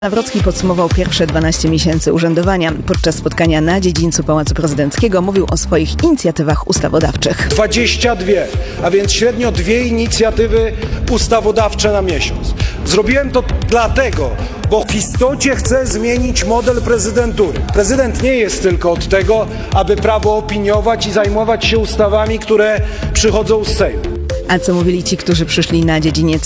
Nawrocki podsumował pierwsze 12 miesięcy urzędowania. Podczas spotkania na dziedzińcu Pałacu Prezydenckiego mówił o swoich inicjatywach ustawodawczych. 22, a więc średnio 2 inicjatywy ustawodawcze na miesiąc. Zrobiłem to dlatego, bo w istocie chcę zmienić model prezydentury. Prezydent nie jest tylko od tego, aby prawo opiniować i zajmować się ustawami, które przychodzą z Sejmu. A co mówili ci, którzy przyszli na dziedziniec